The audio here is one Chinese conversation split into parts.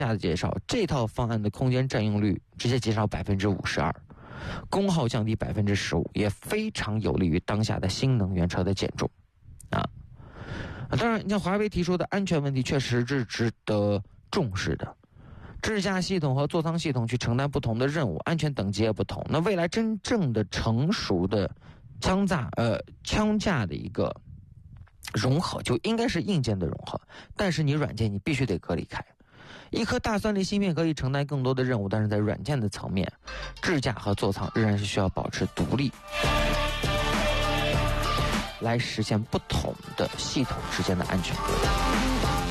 的介绍，这套方案的空间占用率直接减少52%，功耗降低15%，也非常有利于当下的新能源车的减重。当然，像华为提出的安全问题确实是值得重视的。智驾系统和座舱系统去承担不同的任务，安全等级也不同。那未来真正的成熟的枪架的一个融合，就应该是硬件的融合，但是你软件你必须得隔离开。一颗大算力芯片可以承担更多的任务，但是在软件的层面，智驾和座舱仍然是需要保持独立，来实现不同的系统之间的安全隔离。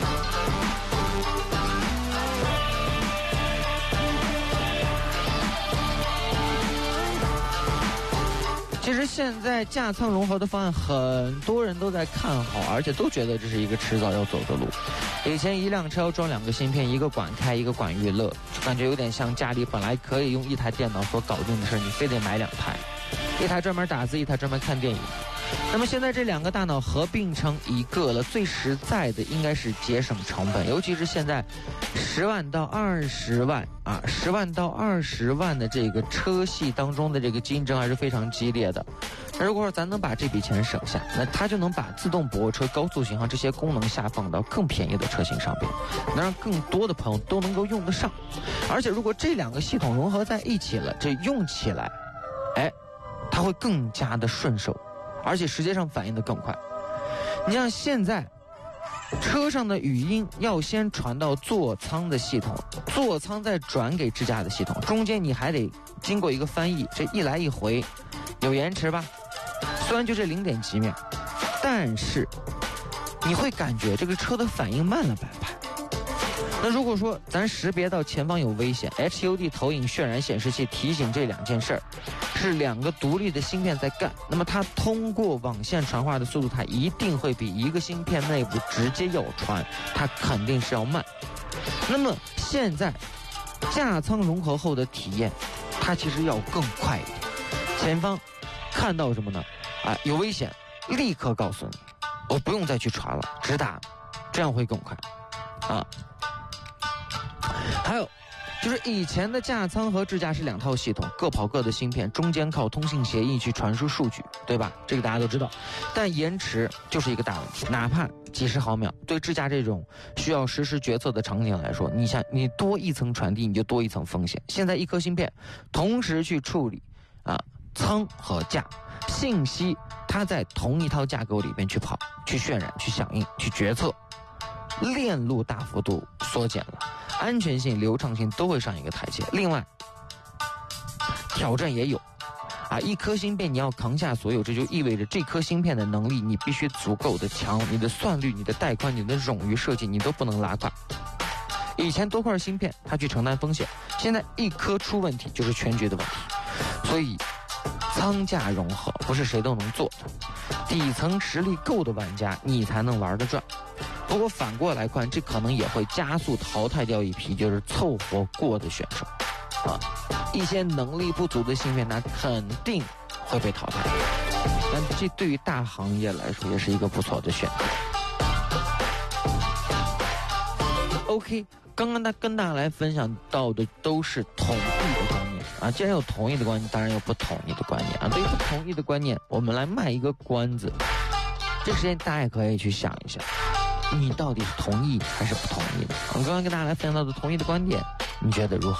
其实现在架舱融合的方案很多人都在看好，而且都觉得这是一个迟早要走的路。以前一辆车要装2个芯片，一个管开一个管娱乐，就感觉有点像家里本来可以用一台电脑所搞定的事，你非得买2台，一台专门打字，一台专门看电影。那么现在这2个大脑合并成一个了，最实在的应该是节省成本，尤其是现在10万到20万10万到20万的这个车系当中的这个竞争还是非常激烈的。那如果说咱能把这笔钱省下，那它就能把自动泊车、高速巡航这些功能下放到更便宜的车型上边，能让更多的朋友都能够用得上。而且如果这2个系统融合在一起了，这用起来它会更加的顺手，而且时间上反应的更快。你像现在车上的语音要先传到座舱的系统，座舱再转给智驾的系统，中间你还得经过一个翻译，这一来一回有延迟吧，虽然就这0.几秒，但是你会感觉这个车的反应慢了半拍。那如果说咱识别到前方有危险， HUD 投影渲染显示器提醒这2件事儿是2个独立的芯片在干，那么它通过网线传话的速度，它一定会比一个芯片内部直接要传，它肯定是要慢。那么现在架舱融合后的体验，它其实要更快一点。前方看到什么呢？有危险，立刻告诉你，我不用再去传了，直达，这样会更快还有就是以前的架舱和智驾是2套系统，各跑各的芯片，中间靠通信协议去传输数据，对吧？这个大家都知道。但延迟就是一个大问题，哪怕几十毫秒，对智驾这种需要实时决策的场景来说，你多一层传递，你就多一层风险。现在一颗芯片同时去处理舱和架信息，它在同一套架构里边去跑、去渲染、去响应、去决策，链路大幅度缩减了，安全性、流畅性都会上一个台阶。另外，挑战也有一颗芯片你要扛下所有，这就意味着这颗芯片的能力你必须足够的强，你的算力、你的带宽、你的冗余设计你都不能拉胯。以前多块芯片它去承担风险，现在一颗出问题就是全局的问题。所以舱架融合不是谁都能做的，底层实力够的玩家你才能玩得转。不过反过来看，这可能也会加速淘汰掉一批就是凑合过的选手一些能力不足的芯片它肯定会被淘汰，但这对于大行业来说也是一个不错的选择。OK， 刚刚跟大家来分享到的都是统一的观念既然有同意的观念，当然有不同意的观念对于不同意的观念，我们来卖一个关子。这时间大家也可以去想一想，你到底是同意还是不同意的？我刚刚跟大家来分享到的同意的观点，你觉得如何？